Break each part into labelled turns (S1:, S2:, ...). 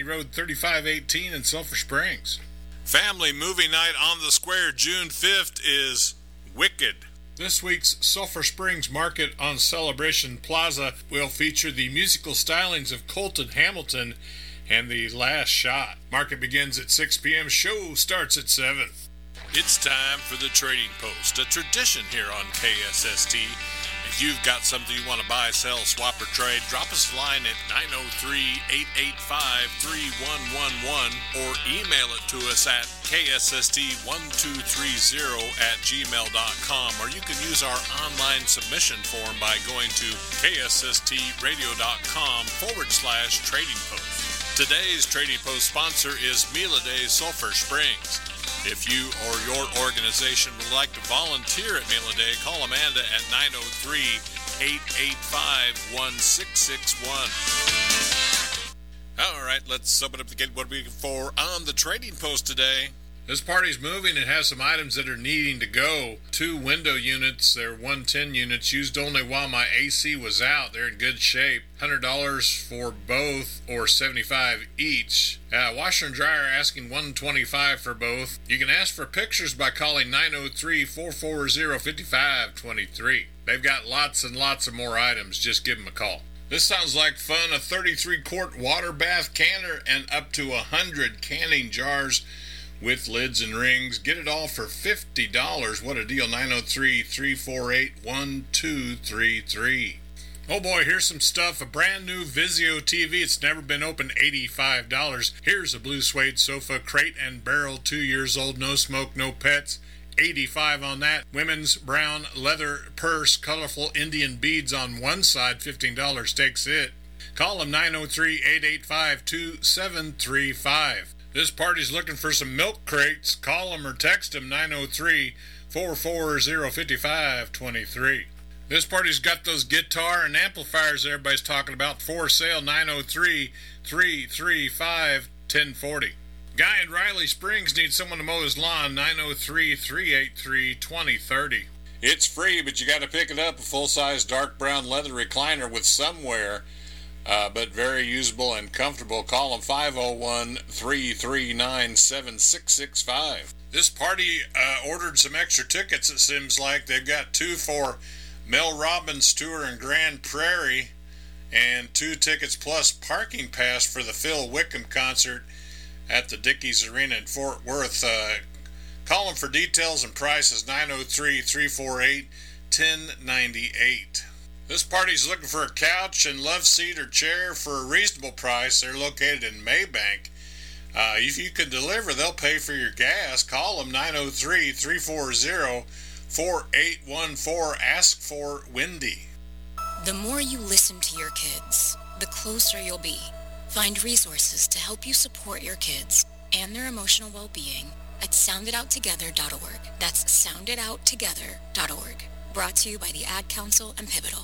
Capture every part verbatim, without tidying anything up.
S1: Road thirty-five eighteen in Sulphur Springs.
S2: Family movie night on the square June fifth is Wicked.
S1: This week's Sulphur Springs Market on Celebration Plaza will feature the musical stylings of Colton Hamilton and The Last Shot. Market begins at six p.m. Show starts at seven.
S2: It's time for the Trading Post, a tradition here on K S S T. If you've got something you want to buy, sell, swap, or trade, drop us a line at nine oh three, eight eight five, three one one one or email it to us at K S S T one two three zero at gmail dot com, or you can use our online submission form by going to ksstradio.com forward slash trading post. Today's Trading Post sponsor is Mila Day Sulphur Springs. If you or your organization would like to volunteer at Mila Day, call Amanda at nine oh three, eight eight five, one six six one. All right, let's open up the gate. What are we looking for on the Trading Post today?
S1: This party's moving and has some items that are needing to go. Two window units, they're one ten units, used only while my A C was out. They're in good shape. one hundred dollars for both or seventy-five dollars each. Uh, washer and dryer asking one hundred twenty-five dollars for both. You can ask for pictures by calling nine oh three, four four zero, five five two three. They've got lots and lots of more items. Just give them a call. This sounds like fun. A thirty-three quart water bath canner and up to one hundred canning jars with lids and rings. Get it all for fifty dollars. What a deal. nine oh three, three four eight, one two three three. Oh boy, here's some stuff. A brand new Vizio T V. It's never been opened. eighty-five dollars. Here's a blue suede sofa, crate and barrel, two years old, no smoke, no pets. eighty-five dollars on that. Women's brown leather purse, colorful Indian beads on one side. fifteen dollars takes it. Call them nine oh three, eight eight five, two seven three five. This party's looking for some milk crates. Call them or text them nine oh three, four four zero, five five two three. This party's got those guitar and amplifiers everybody's talking about for sale. nine oh three, three three five, one oh four oh. Guy in Riley Springs needs someone to mow his lawn. nine oh three, three eight three, two oh three oh. It's free, but you got to pick it up. A full-size dark brown leather recliner with somewhere. Uh, but very usable and comfortable. Call them five oh one, three three nine, seven six six five. This party uh, ordered some extra tickets, it seems like. They've got two for Mel Robbins' tour in Grand Prairie and two tickets plus parking pass for the Phil Wickham concert at the Dickies Arena in Fort Worth. Uh, call them for details and prices, nine oh three, three four eight, one oh nine eight. This party's looking for a couch and love seat or chair for a reasonable price. They're located in Maybank. Uh, if you can deliver, they'll pay for your gas. Call them nine oh three, three four zero, four eight one four. Ask for Wendy.
S3: The more you listen to your kids, the closer you'll be. Find resources to help you support your kids and their emotional well-being at sound it out together dot org. That's sound it out together dot org. Brought to you by the Ad Council and Pivotal.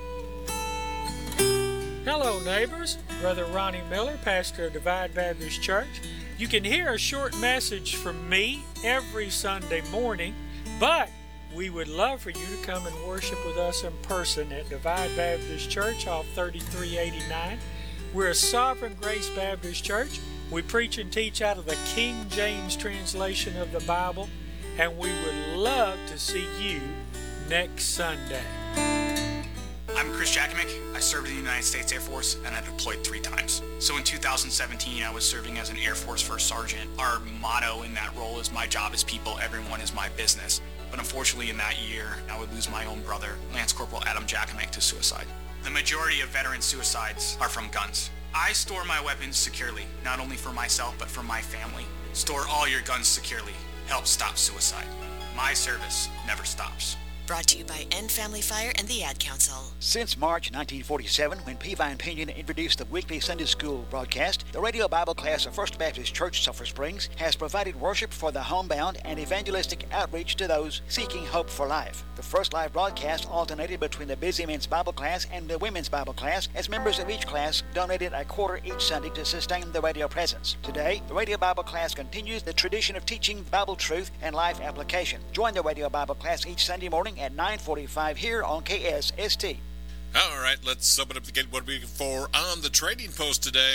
S4: Hello, neighbors. Brother Ronnie Miller, pastor of Divide Baptist Church. You can hear a short message from me every Sunday morning, but we would love for you to come and worship with us in person at Divide Baptist Church off thirty-three eighty-nine. We're a Sovereign Grace Baptist Church. We preach and teach out of the King James translation of the Bible, and we would love to see you next Sunday.
S5: I'm Chris Jakimick. I served in the United States Air Force and I deployed three times. So in two thousand seventeen, I was serving as an Air Force First Sergeant. Our motto in that role is my job is people, everyone is my business. But unfortunately in that year, I would lose my own brother, Lance Corporal Adam Jakimick, to suicide. The majority of veteran suicides are from guns. I store my weapons securely, not only for myself, but for my family. Store all your guns securely. Help stop suicide. My service never stops.
S6: Brought to you by End Family Fire and the Ad Council.
S7: Since March nineteen forty-seven, when Peavine Pinion introduced the weekly Sunday school broadcast, the radio Bible class of First Baptist Church, Sulphur Springs, has provided worship for the homebound and evangelistic outreach to those seeking hope for life. The first live broadcast alternated between the busy men's Bible class and the women's Bible class, as members of each class donated a quarter each Sunday to sustain the radio presence. Today, the radio Bible class continues the tradition of teaching Bible truth and life application. Join the radio Bible class each Sunday morning at nine forty-five here on K S S T.
S2: All right, let's open up the gate. What are we looking for on the Trading Post today?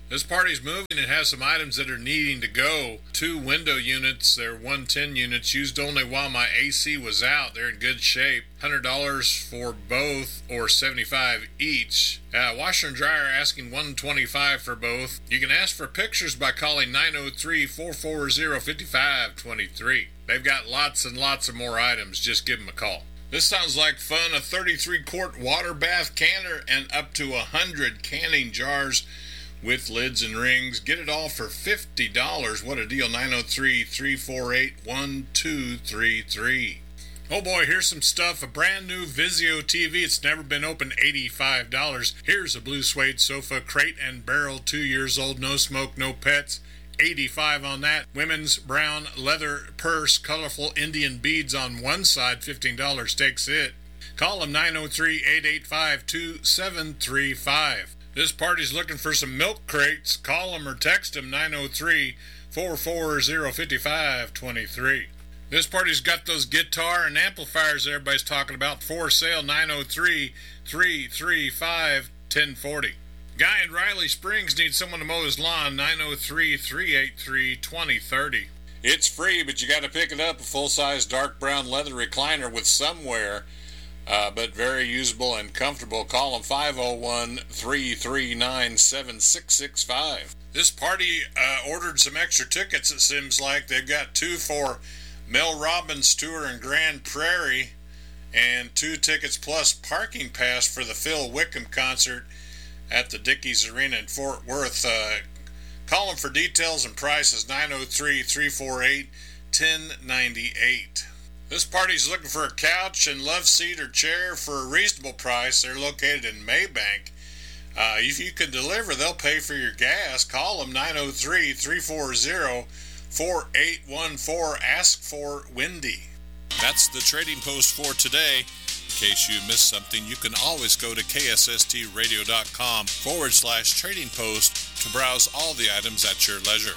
S1: This party's moving. It has some items that are needing to go. Two window units. They're one ten units, used only while my A C was out. They're in good shape. one hundred dollars for both, or seventy-five dollars each. Uh, washer and dryer asking one hundred twenty-five dollars for both. You can ask for pictures by calling nine oh three, four four zero, five five two three. They've got lots and lots of more items. Just give them a call. This sounds like fun. A thirty-three quart water bath canner and up to one hundred canning jars with lids and rings. Get it all for fifty dollars. What a deal. nine oh three, three four eight, one two three three. Oh boy, here's some stuff. A brand new Vizio T V. It's never been opened. eighty-five dollars. Here's a blue suede sofa, crate and barrel, two years old, no smoke, no pets. eighty-five dollars on that. Women's brown leather purse, colorful Indian beads on one side, fifteen dollars takes it. Call them nine oh three, eight eight five, two seven three five. This party's looking for some milk crates. Call them or text them nine oh three, four four zero, five five two three. This party's got those guitar and amplifiers everybody's talking about for sale. nine oh three, three three five, one oh four oh. Guy in Riley Springs needs someone to mow his lawn. nine oh three, three eight three, two oh three oh. It's free, but you got to pick it up. A full-size dark brown leather recliner with some wear, uh, but very usable and comfortable. Call them five oh one, three three nine, seven six six five. This party uh, ordered some extra tickets, it seems like. They've got two for Mel Robbins' tour in Grand Prairie and two tickets plus parking pass for the Phil Wickham concert at the Dickies Arena in Fort Worth. Uh, call them for details and prices, nine oh three, three four eight, one oh nine eight. This party's looking for a couch and love seat or chair for a reasonable price. They're located in Maybank. Uh, if you can deliver, they'll pay for your gas. Call them nine oh three, three four zero, four eight one four. Ask for Wendy.
S2: That's the Trading Post for today. In case you missed something, you can always go to ksstradio.com forward slash trading post to browse all the items at your leisure.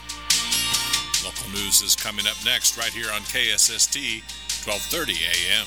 S2: Local news is coming up next right here on K S S T, twelve thirty a.m.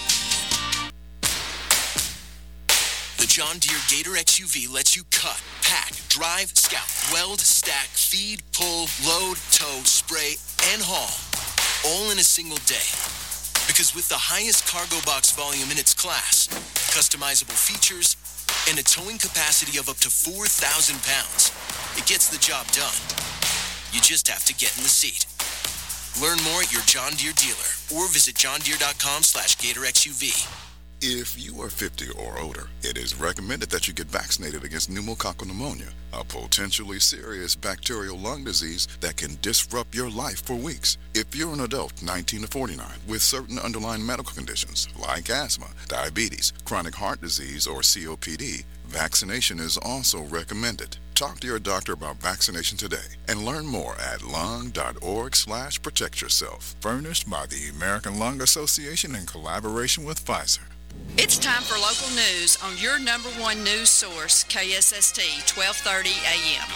S8: The John Deere Gator X U V lets you cut, pack, drive, scout, weld, stack, feed, pull, load, tow, spray, and haul, all in a single day. Because with the highest cargo box volume in its class, customizable features, and a towing capacity of up to four thousand pounds, it gets the job done. You just have to get in the seat. Learn more at your John Deere dealer or visit johndeere.com slash GatorXUV.
S9: If you are fifty or older, it is recommended that you get vaccinated against pneumococcal pneumonia, a potentially serious bacterial lung disease that can disrupt your life for weeks. If you're an adult nineteen to forty-nine with certain underlying medical conditions like asthma, diabetes, chronic heart disease, or C O P D, vaccination is also recommended. Talk to your doctor about vaccination today and learn more at lung.org slash protect yourself. Furnished by the American Lung Association in collaboration with Pfizer.
S10: It's time for local news on your number one news source, K S S T, twelve thirty a.m.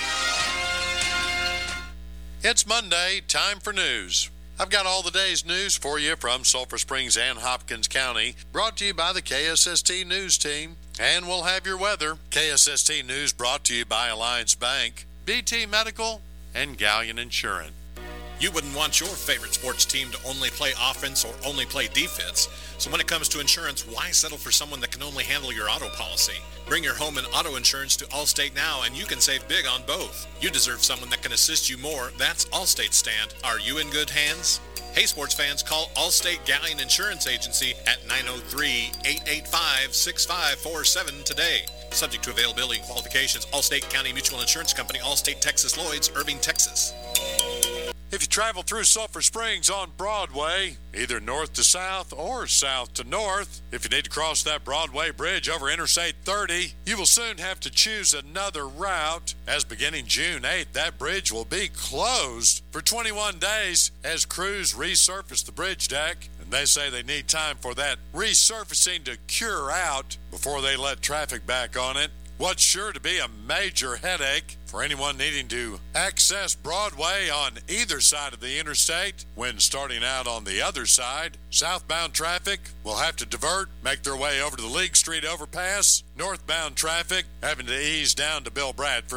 S2: It's Monday, time for news. I've got all the day's news for you from Sulphur Springs and Hopkins County, brought to you by the K S S T News Team. And we'll have your weather. K S S T News brought to you by Alliance Bank, B T Medical, and Galleon Insurance. You wouldn't want your favorite sports team to only play offense or only play defense. So when it comes to insurance, why settle for someone that can only handle your auto policy? Bring your home and auto insurance to Allstate now, and you can save big on both. You deserve someone that can assist you more. That's Allstate's stand. Are you in good hands? Hey, sports fans, call Allstate Galleon Insurance Agency at nine oh three, eight eight five, six five four seven today. Subject to availability and qualifications. Allstate County Mutual Insurance Company, Allstate Texas Lloyd's, Irving, Texas. If you travel through Sulphur Springs on Broadway, either north to south or south to north, if you need to cross that Broadway bridge over Interstate thirty, you will soon have to choose another route, as beginning June eighth, that bridge will be closed for twenty-one days as crews resurface the bridge deck. And they say they need time for that resurfacing to cure out before they let traffic back on it. What's sure to be a major headache for anyone needing to access Broadway on either side of the interstate when starting out on the other side. Southbound traffic will have to divert, make their way over to the League Street overpass. Northbound traffic having to ease down to Bill Bradford and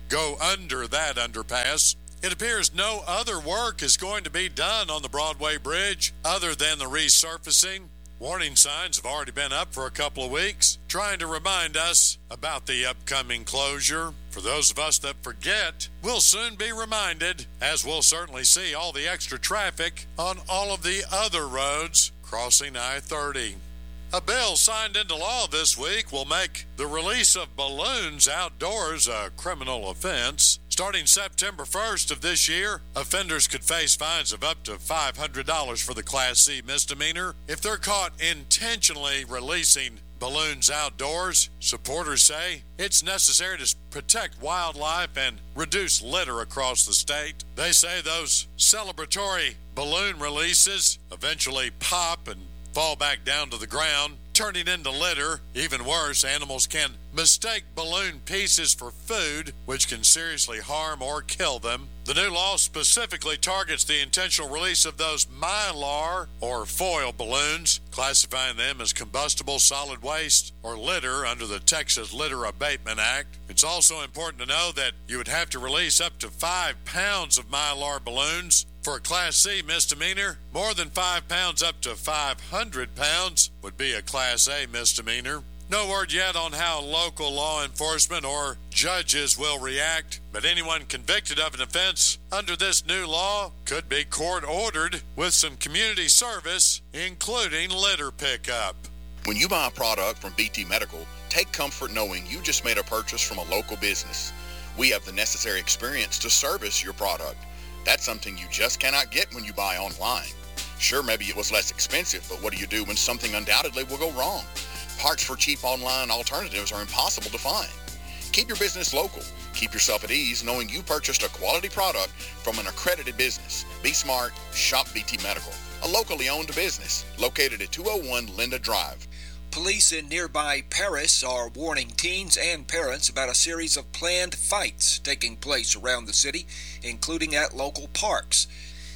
S2: go under that underpass. It appears no other work is going to be done on the Broadway Bridge other than the resurfacing. Warning signs have already been up for a couple of weeks, trying to remind us about the upcoming closure. For those of us that forget, we'll soon be reminded, as we'll certainly see all the extra traffic on all of the other roads crossing I thirty. A bill signed into law this week will make the release of balloons outdoors a criminal offense. Starting September first of this year, offenders could face fines of up to five hundred dollars for the Class C misdemeanor if they're caught intentionally releasing balloons outdoors. Supporters say it's necessary to protect wildlife and reduce litter across the state. They say those celebratory balloon releases eventually pop and fall back down to the ground, turning into litter. Even worse, animals can mistake balloon pieces for food, which can seriously harm or kill them. The new law specifically targets the intentional release of those mylar or foil balloons, classifying them as combustible solid waste or litter under the Texas Litter Abatement Act. It's also important to know that you would have to release up to five pounds of mylar balloons. For a Class C misdemeanor, more than five pounds up to five hundred pounds would be a Class A misdemeanor. No word yet on how local law enforcement or judges will react, but anyone convicted of an offense under this new law could be court-ordered with some community service, including litter pickup.
S11: When you buy a product from B T Medical, take comfort knowing you just made a purchase from a local business. We have the necessary experience to service your product. That's something you just cannot get when you buy online. Sure, maybe it was less expensive, but what do you do when something undoubtedly will go wrong? Parts for cheap online alternatives are impossible to find. Keep your business local. Keep yourself at ease knowing you purchased a quality product from an accredited business. Be smart. Shop B T Medical, a locally owned business located at two oh one Linda Drive.
S12: Police in nearby Paris are warning teens and parents about a series of planned fights taking place around the city, including at local parks.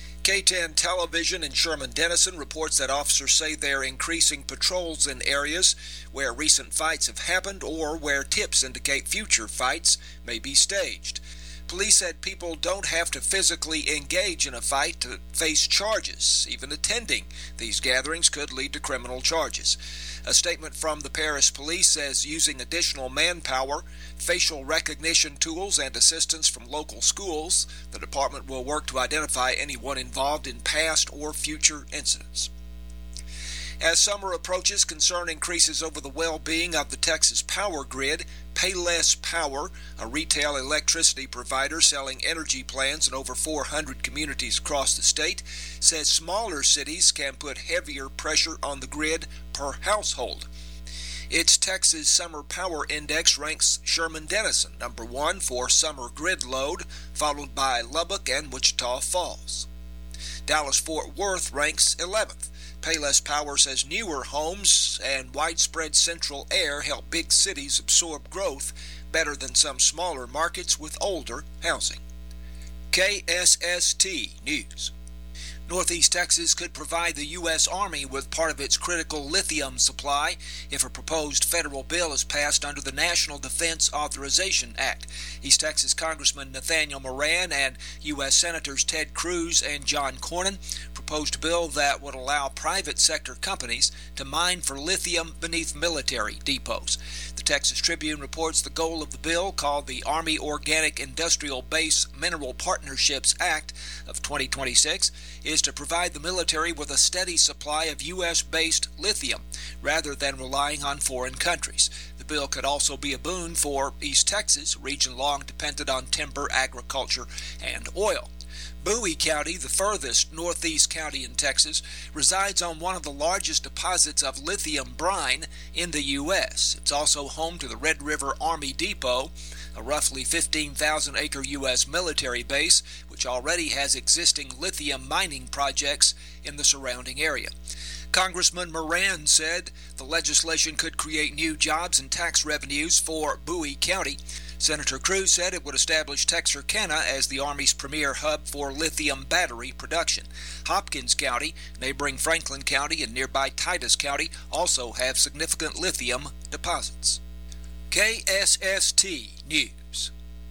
S12: K ten Television in Sherman-Denison reports that officers say they're increasing patrols in areas where recent fights have happened or where tips indicate future fights may be staged. Police said people don't have to physically engage in a fight to face charges. Even attending these gatherings could lead to criminal charges. A statement from the Paris police says using additional manpower, facial recognition tools, and assistance from local schools, the department will work to identify anyone involved in past or future incidents. As summer approaches, concern increases over the well-being of the Texas power grid. Payless Power, a retail electricity provider selling energy plans in over four hundred communities across the state, says smaller cities can put heavier pressure on the grid per household. Its Texas Summer Power Index ranks Sherman-Denison number one for summer grid load, followed by Lubbock and Wichita Falls. Dallas-Fort Worth ranks eleventh. Payless Power says newer homes and widespread central air help big cities absorb growth better than some smaller markets with older housing. K S S T News. Northeast Texas could provide the U S. Army with part of its critical lithium supply if a proposed federal bill is passed under the National Defense Authorization Act. East Texas Congressman Nathaniel Moran and U S. Senators Ted Cruz and John Cornyn proposed a bill that would allow private sector companies to mine for lithium beneath military depots. The Texas Tribune reports the goal of the bill, called the Army Organic Industrial Base Mineral Partnerships Act of twenty twenty-six, is to provide the military with a steady supply of U S-based lithium rather than relying on foreign countries. The bill could also be a boon for East Texas, a region long dependent on timber, agriculture, and oil. Bowie County, the furthest northeast county in Texas, resides on one of the largest deposits of lithium brine in the U S. It's also home to the Red River Army Depot, a roughly fifteen thousand acre U S military base, which already has existing lithium mining projects in the surrounding area. Congressman Moran said the legislation could create new jobs and tax revenues for Bowie County. Senator Cruz said it would establish Texarkana as the Army's premier hub for lithium battery production. Hopkins County, neighboring Franklin County, and nearby Titus County also have significant lithium deposits. K S S T News.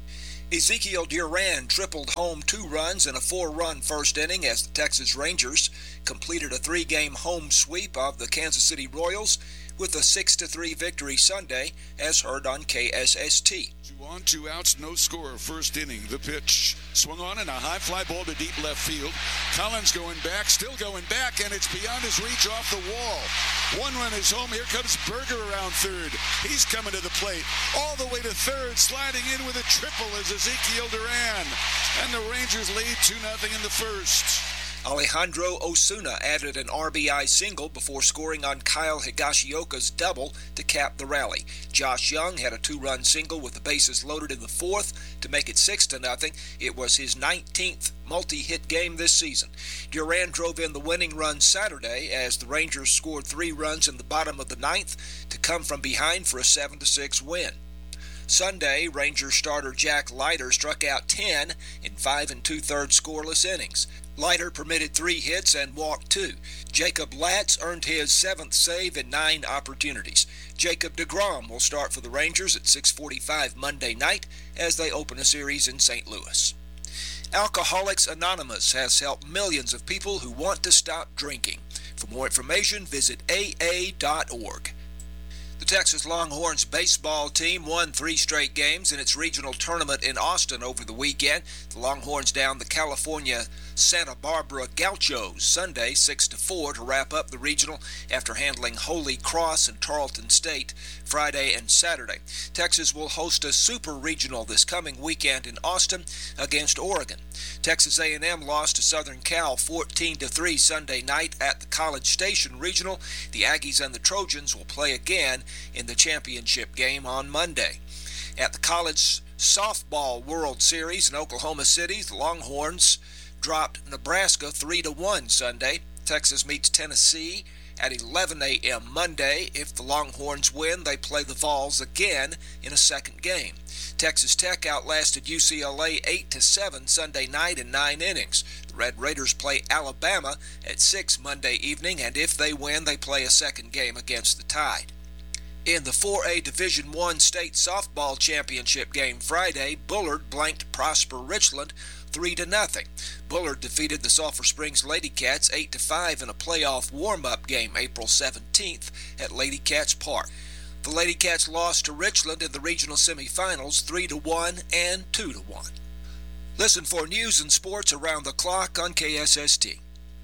S12: Ezekiel Duran tripled home two runs in a four-run first inning as the Texas Rangers completed a three-game home sweep of the Kansas City Royals with a six to three victory Sunday, as heard on K S S T.
S13: Two on, two outs, no score. First inning. The pitch swung on and a high fly ball to deep left field. Collins going back, still going back, and it's beyond his reach off the wall. One run is home. Here comes Berger around third. He's coming to the plate. All the way to third, sliding in with a triple is Ezekiel Duran. And the Rangers lead two nothing in the first.
S12: Alejandro Osuna added an R B I single before scoring on Kyle Higashioka's double to cap the rally. Josh Young had a two-run single with the bases loaded in the fourth to make it six to nothing. It was his nineteenth multi-hit game this season. Duran drove in the winning run Saturday as the Rangers scored three runs in the bottom of the ninth to come from behind for a seven to six win. Sunday, Rangers starter Jack Leiter struck out ten in five and two-thirds scoreless innings. Leiter permitted three hits and walked two. Jacob Latz earned his seventh save in nine opportunities. Jacob deGrom will start for the Rangers at six forty-five Monday night as they open a series in Saint Louis. Alcoholics Anonymous has helped millions of people who want to stop drinking. For more information, visit A A dot org. The Texas Longhorns baseball team won three straight games in its regional tournament in Austin over the weekend. The Longhorns downed the California Santa Barbara Gauchos Sunday six to four to wrap up the regional after handling Holy Cross and Tarleton State Friday and Saturday. Texas will host a super regional this coming weekend in Austin against Oregon. Texas A and M lost to Southern Cal fourteen to three Sunday night at the College Station Regional. The Aggies and the Trojans will play again in the championship game on Monday. At the College Softball World Series in Oklahoma City, the Longhorns dropped Nebraska three to one Sunday. Texas meets Tennessee at eleven a.m. Monday. If the Longhorns win, they play the Vols again in a second game. Texas Tech outlasted U C L A eight to seven Sunday night in nine innings. The Red Raiders play Alabama at six Monday evening, and if they win, they play a second game against the Tide. In the four A Division one State Softball Championship game Friday, Bullard blanked Prosper Richland three to nothing. Bullard defeated the Sulphur Springs Lady Cats eight to five in a playoff warm-up game April seventeenth at Lady Cats Park. The Lady Cats lost to Richland in the regional semifinals three to one and two to one. Listen for news and sports around the clock on K S S T.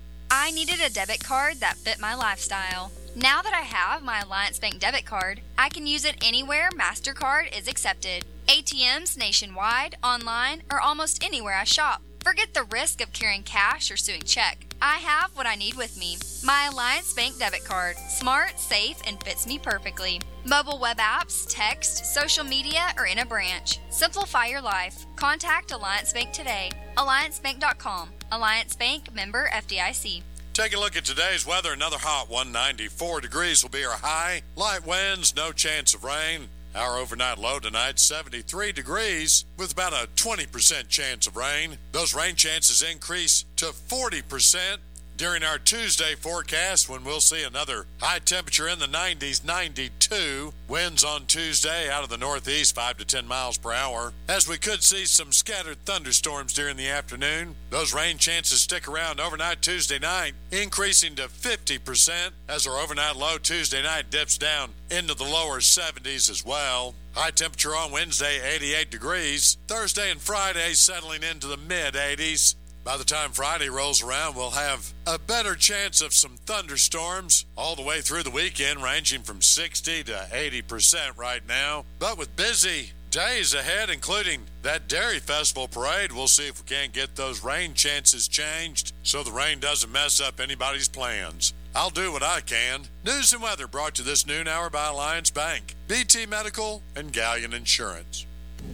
S14: I needed a debit card that fit my lifestyle. Now that I have my Alliance Bank debit card, I can use it anywhere MasterCard is accepted. A T Ms nationwide, online, or almost anywhere I shop. Forget the risk of carrying cash or suing check. I have what I need with me. My Alliance Bank debit card. Smart, safe, and fits me perfectly. Mobile web apps, text, social media, or in a branch. Simplify your life. Contact Alliance Bank today. alliance bank dot com. Alliance Bank, member F D I C.
S2: Take a look at today's weather. Another hot one, ninety-four degrees will be our high. Light winds, no chance of rain. Our overnight low tonight, seventy-three degrees with about a twenty percent chance of rain. Those rain chances increase to forty percent during our Tuesday forecast when we'll see another high temperature in the nineties, ninety-two. Winds on Tuesday out of the northeast, five to ten miles per hour. As we could see some scattered thunderstorms during the afternoon. Those rain chances stick around overnight Tuesday night, increasing to fifty percent as our overnight low Tuesday night dips down into the lower seventies as well. High temperature on Wednesday, eighty-eight degrees. Thursday and Friday settling into the mid-eighties. By the time Friday rolls around, we'll have a better chance of some thunderstorms all the way through the weekend, ranging from sixty to eighty percent right now. But with busy days ahead, including that Dairy Festival parade, we'll see if we can't get those rain chances changed so the rain doesn't mess up anybody's plans. I'll do what I can. News and weather brought to this noon hour by Alliance Bank, B T Medical, and Galleon Insurance.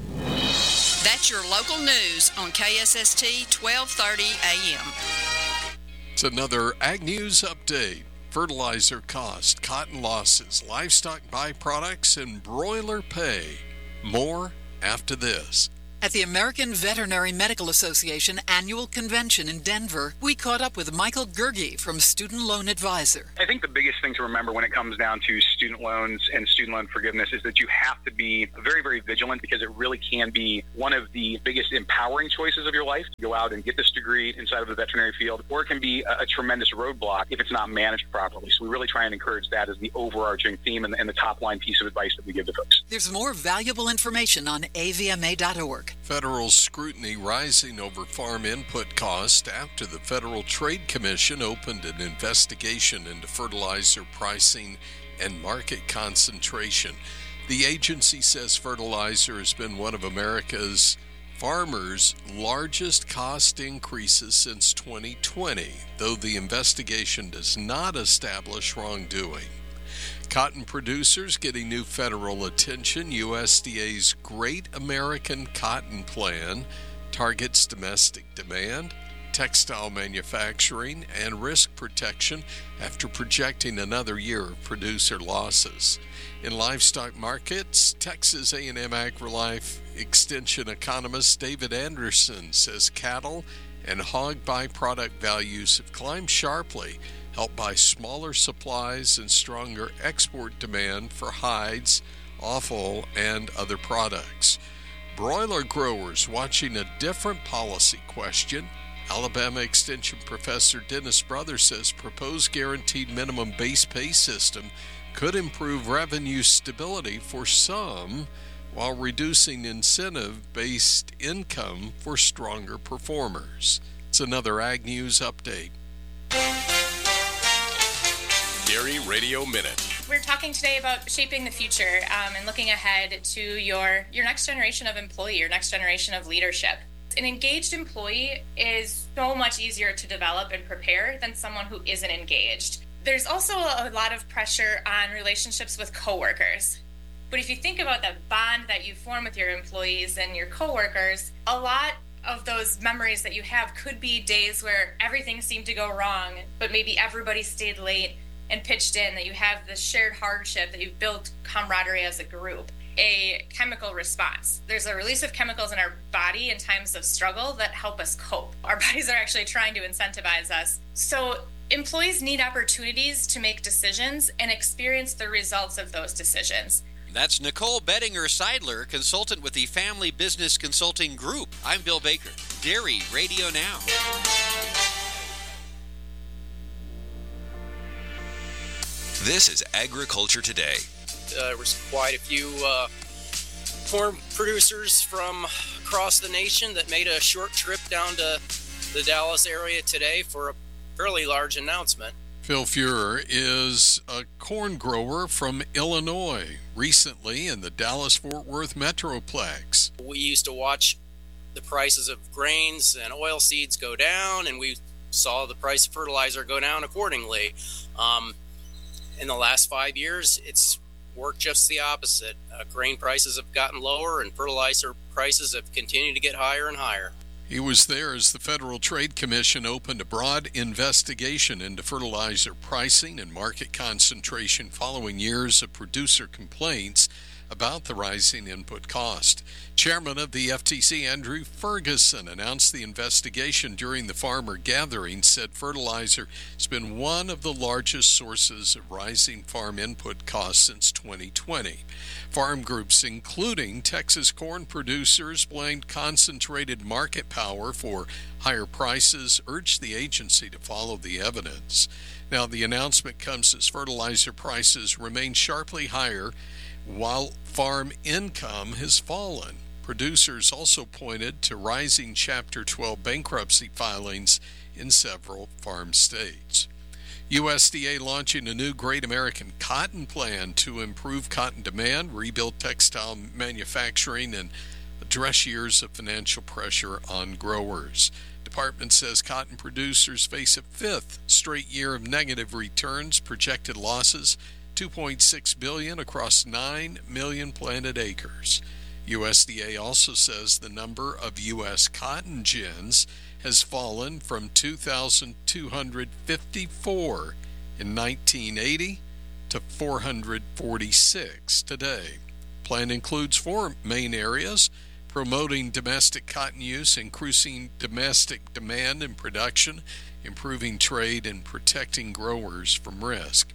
S10: That's your local news on K S S T twelve thirty A M.
S15: It's another Ag News update. Fertilizer cost, cotton losses, livestock byproducts, and broiler pay. More after this.
S16: At the American Veterinary Medical Association annual convention in Denver, we caught up with Michael Gerge from Student Loan Advisor.
S17: I think the biggest thing to remember when it comes down to student loans and student loan forgiveness is that you have to be very, very vigilant, because it really can be one of the biggest empowering choices of your life to go out and get this degree inside of the veterinary field, or it can be a, a tremendous roadblock if it's not managed properly. So we really try and encourage that as the overarching theme and the, and the top line piece of advice that we give to folks.
S16: There's more valuable information on A V M A dot org.
S15: Federal scrutiny rising over farm input costs after the Federal Trade Commission opened an investigation into fertilizer pricing and market concentration. The agency says fertilizer has been one of America's farmers' largest cost increases since twenty twenty, though the investigation does not establish wrongdoing. Cotton producers getting new federal attention. U S D A's Great American Cotton Plan targets domestic demand, textile manufacturing, and risk protection after projecting another year of producer losses. In livestock markets, Texas A and M AgriLife Extension economist David Anderson says cattle and hog byproduct values have climbed sharply, helped by smaller supplies and stronger export demand for hides, offal, and other products. Broiler growers watching a different policy question. Alabama Extension professor Dennis Brothers says proposed guaranteed minimum base pay system could improve revenue stability for some while reducing incentive-based income for stronger performers. It's another Ag News update.
S2: Dairy Radio Minute.
S18: We're talking today about shaping the future um, and looking ahead to your, your next generation of employee, your next generation of leadership. An engaged employee is so much easier to develop and prepare than someone who isn't engaged. There's also a lot of pressure on relationships with coworkers. But if you think about the bond that you form with your employees and your coworkers, a lot of those memories that you have could be days where everything seemed to go wrong, but maybe everybody stayed late and pitched in, that you have this shared hardship, that you've built camaraderie as a group. A chemical response. There's a release of chemicals in our body in times of struggle that help us cope. Our bodies are actually trying to incentivize us. So employees need opportunities to make decisions and experience the results of those decisions.
S19: That's Nicole Bettinger-Seidler, consultant with the Family Business Consulting Group. I'm Bill Baker. Dairy Radio Now.
S20: This is Agriculture Today.
S21: Uh, there was quite a few uh, corn producers from across the nation that made a short trip down to the Dallas area today for a fairly large announcement.
S15: Phil Fuhrer is a corn grower from Illinois, recently in the Dallas-Fort Worth Metroplex.
S21: We used to watch the prices of grains and oil seeds go down, and we saw the price of fertilizer go down accordingly. Um, in the last five years, it's worked just the opposite. Uh, grain prices have gotten lower, and fertilizer prices have continued to get higher and higher.
S15: He was there as the Federal Trade Commission opened a broad investigation into fertilizer pricing and market concentration following years of producer complaints about the rising input cost. Chairman of the F T C, Andrew Ferguson, announced the investigation during the farmer gathering, said fertilizer has been one of the largest sources of rising farm input costs since twenty twenty. Farm groups, including Texas corn producers, blamed concentrated market power for higher prices, urged the agency to follow the evidence. Now, the announcement comes as fertilizer prices remain sharply higher while farm income has fallen. Producers also pointed to rising Chapter twelve bankruptcy filings in several farm states. U S D A launching a new Great American Cotton Plan to improve cotton demand, rebuild textile manufacturing, and address years of financial pressure on growers. Department says cotton producers face a fifth straight year of negative returns, projected losses two point six billion dollars across nine million planted acres. U S D A also says the number of U S cotton gins has fallen from two thousand two hundred fifty-four in nineteen eighty to four hundred forty-six today. Plan includes four main areas: promoting domestic cotton use, increasing domestic demand and production, improving trade, and protecting growers from risk.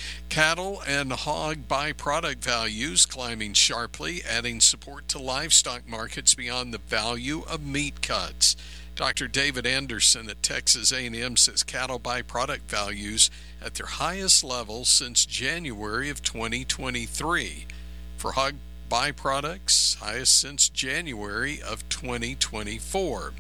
S15: Cattle and hog byproduct values climbing sharply, adding support to livestock markets beyond the value of meat cuts. Doctor David Anderson at Texas A and M says cattle byproduct values at their highest level since January of twenty twenty-three. For hog byproducts, highest since January of twenty twenty-four.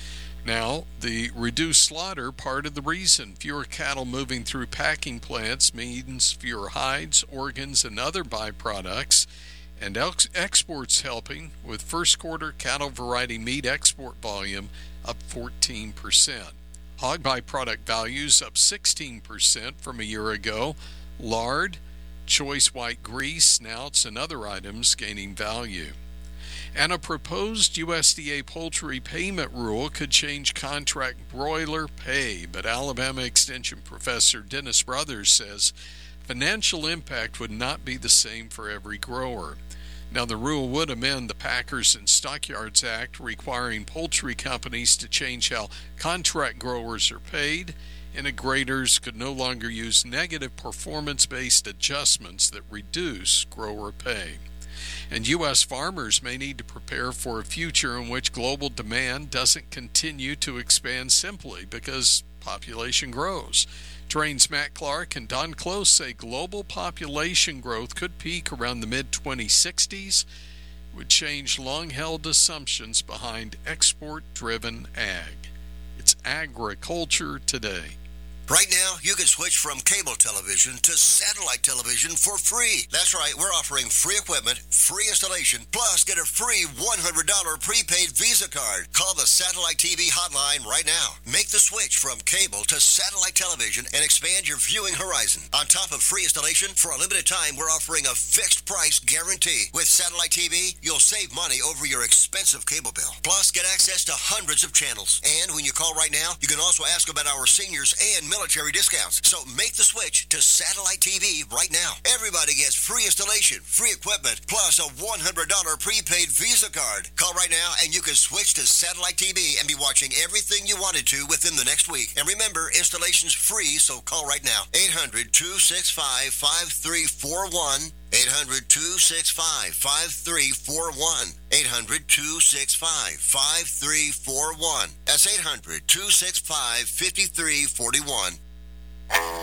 S15: Now, the reduced slaughter, part of the reason. Fewer cattle moving through packing plants means fewer hides, organs, and other byproducts, and ex- exports helping, with first quarter cattle variety meat export volume up fourteen percent. Hog byproduct values up sixteen percent from a year ago. Lard, choice white grease, snouts, and other items gaining value. And a proposed U S D A poultry payment rule could change contract broiler pay, but Alabama Extension Professor Dennis Brothers says financial impact would not be the same for every grower. Now, the rule would amend the Packers and Stockyards Act, requiring poultry companies to change how contract growers are paid. Integrators could no longer use negative performance-based adjustments that reduce grower pay. And U S farmers may need to prepare for a future in which global demand doesn't continue to expand simply because population grows. Train's Matt Clark and Don Close say global population growth could peak around the mid twenty sixties, would change long-held assumptions behind export-driven ag. It's Agriculture Today.
S3: Right now, you can switch from cable television to satellite television for free. That's right, we're offering free equipment, free installation, plus get a free one hundred dollars prepaid Visa card. Call the Satellite T V hotline right now. Make the switch from cable to satellite television and expand your viewing horizon. On top of free installation, for a limited time, we're offering a fixed price guarantee. With Satellite T V, you'll save money over your expensive cable bill. Plus, get access to hundreds of channels. And when you call right now, you can also ask about our seniors and military discounts. So make the switch to Satellite T V right now. Everybody gets free installation, free equipment, plus a one hundred dollars prepaid Visa card. Call right now and you can switch to Satellite T V and be watching everything you wanted to within the next week. And remember, installation's free, so call right now. eight hundred, two six five, five three four one. eight hundred, two six five, five three four one. eight hundred, two six five, five three four one. That's eight hundred, two six five, five three four one.